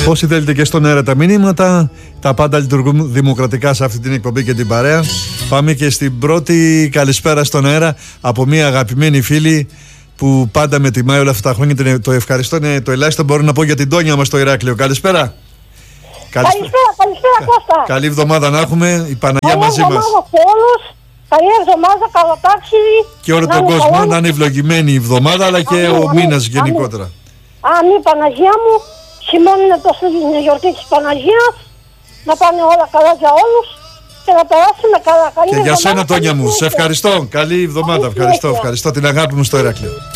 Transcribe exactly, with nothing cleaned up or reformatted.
Όσοι θέλετε και στον αέρα τα μηνύματα, τα πάντα λειτουργούν δημοκρατικά σε αυτή την εκπομπή και την παρέα. Πάμε και στην πρώτη καλησπέρα στον αέρα από μια αγαπημένη φίλη που πάντα με τιμάει όλα αυτά τα χρόνια. Το ευχαριστώ, είναι το ελάχιστο μπορώ να πω για την Τόνια μας στο Ηράκλειο. Καλησπέρα. Καλησπέρα, καλησπέρα Κώστα. Καλή εβδομάδα να έχουμε, η Παναγία καλή μαζί μας. Καλή εβδομάδα σε όλους. Καλή εβδομάδα, καλό ταξίδι. Και όλο τον κόσμο καλά, να είναι ευλογημένη η εβδομάδα, αλλά και αμήν, ο μήνας γενικότερα. Αμήν Παναγία μου, σημαίνει το στην γιορτή της Παναγίας. Να πάνε όλα καλά για όλους και να περάσουμε καλά. Καλή και εβδομάδα, για σένα Τόνια μου, σε ευχαριστώ. Καλή εβδομάδα, ευχαριστώ, ευχαριστώ την αγάπη μου στο Ηράκλειο.